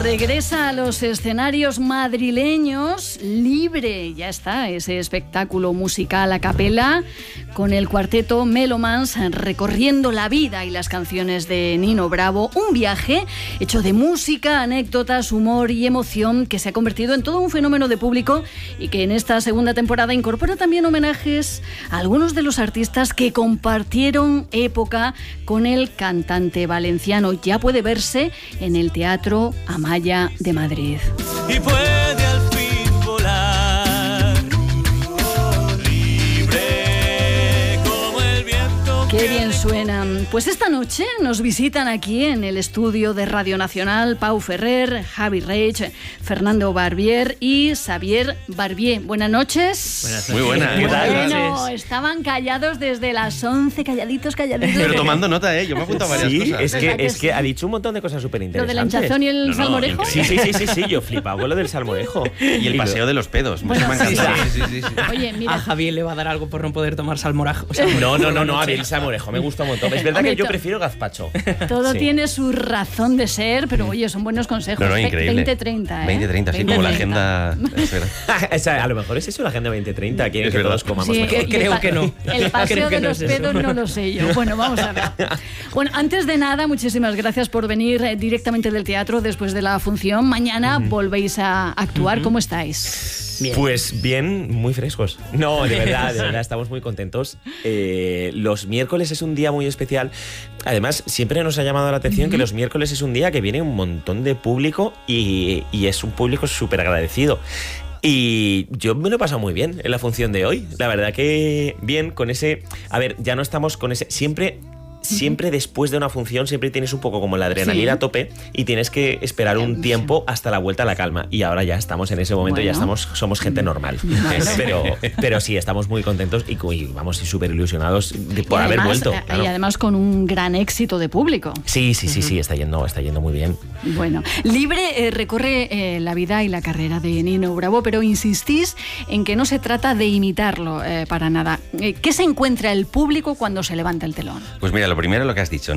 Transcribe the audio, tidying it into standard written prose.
Regresa a los escenarios madrileños Libre. Ya está ese espectáculo musical a capela con el cuarteto Melomans recorriendo la vida y las canciones de Nino Bravo. Un viaje hecho de música, anécdotas, humor y emoción que se ha convertido en todo un fenómeno de público y que en esta segunda temporada incorpora también homenajes a algunos de los artistas que compartieron época con el cantante valenciano. Ya puede verse en el Teatro Amaya de Madrid. Y puede al fin volar, libre como el viento. Qué bien suenan. Pues esta noche nos visitan aquí en el estudio de Radio Nacional Pau Ferrer, Javi Reig, Fernando Barbier y Xavier Barbier. Buenas noches. Buenas noches. Muy buenas. ¿Qué tal? Bueno, estaban callados desde las 11, calladitos. Pero tomando nota, yo me he apuntado varias cosas. Es que ha dicho un montón de cosas súper interesantes. ¿Lo del hinchazón y el salmorejo? Sí, yo flipaba con lo del salmorejo. Y el paseo de los pedos. Bueno, me ha encantado. Sí. Oye, mira. A Javier le va a dar algo por no poder tomar salmorejo. No, a ver, el salmorejo me gusta un montón. Es verdad que yo prefiero gazpacho. Todo tiene su razón de ser, pero oye, son buenos consejos. No, increíble. 20-30, 20-30, sí, como la agenda. A lo mejor es eso la agenda 2030. Quieren que todos comamos mejor. Creo que no. El paseo de los pedos no lo sé yo. Bueno, vamos a ver. Bueno, antes de nada, muchísimas gracias por venir directamente del teatro después de la función. Mañana volvéis a actuar. ¿Cómo estáis? Bien. Pues bien, muy frescos. No, de verdad, estamos muy contentos. Los miércoles es un día muy especial. Además, siempre nos ha llamado la atención que los miércoles es un día que viene un montón de público y es un público súper agradecido. Y yo me lo he pasado muy bien en la función de hoy. La verdad que bien, con ese... A ver, ya no estamos con ese... Siempre después de una función siempre tienes un poco como la adrenalina a tope y tienes que esperar un tiempo hasta la vuelta a la calma. Y ahora ya estamos en ese momento, ya somos gente normal. Pero sí, estamos muy contentos y vamos súper ilusionados por haber vuelto. Claro. Y además con un gran éxito de público. Sí, está yendo muy bien. Bueno, Libre recorre la vida y la carrera de Nino Bravo, pero insistís en que no se trata de imitarlo para nada. ¿Qué se encuentra el público cuando se levanta el telón? Pues mira, lo primero lo que has dicho.